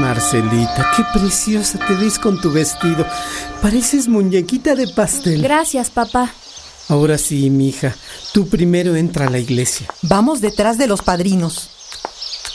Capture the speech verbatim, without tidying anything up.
Marcelita, qué preciosa te ves con tu vestido. Pareces muñequita de pastel. Gracias, papá. Ahora sí, mija, tú primero entra a la iglesia. Vamos detrás de los padrinos.